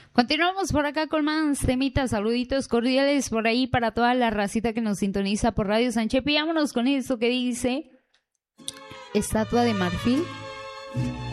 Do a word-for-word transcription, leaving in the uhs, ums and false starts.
Continuamos por acá con más temitas, saluditos cordiales por ahí para toda la racita que nos sintoniza por Radio Sanchepi. Vámonos con esto que dice Estatua de Marfil.